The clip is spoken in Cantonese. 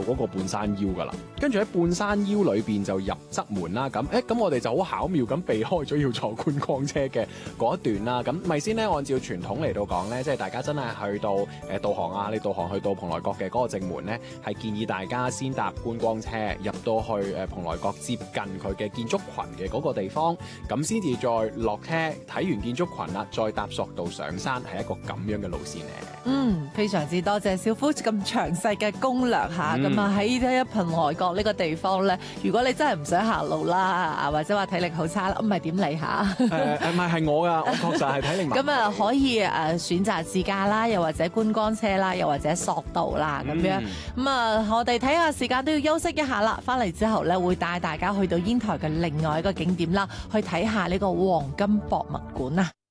嗰個半山腰噶啦。跟住喺半山腰裏邊就入側門啦。咁我哋就好巧妙咁避開咗要坐觀光車嘅嗰一段啦。咁咪先咧，按照傳統嚟到講咧，即係大家真係去到導航啊，你導航去到蓬萊閣嘅嗰個正門咧，係建議大家先搭觀光車入到去蓬萊閣接近佢嘅建築群嘅嗰個地方，咁先至再落車睇完建築群啦，再搭索道上山，係一個咁樣嘅路線咧。 非常之多謝小夫咁詳細嘅攻略嚇。咁啊喺蓬萊閣呢個地方咧，如果你真係唔想行路啦，或者話體力好差啦，唔係點嚟嚇？ 唔係我噶，我確實係體力麻麻。 咁啊可以選擇自駕啦，又或者觀光車啦，又或者索道啦咁樣。咁啊，我哋睇下時間都要休息一下啦。翻嚟之後咧，會帶大家去到煙台嘅另外一個景點啦，去睇下呢個黃金博物館啊。